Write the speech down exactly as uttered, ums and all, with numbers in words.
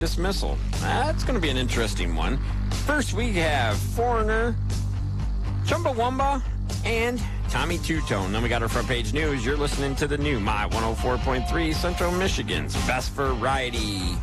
dismissal. That's going to be an interesting one. First, we have Foreigner, Chumbawamba, and Tommy Two-Tone. Then we got our front page news. You're listening to the new My one oh four point three Central Michigan's Best Variety.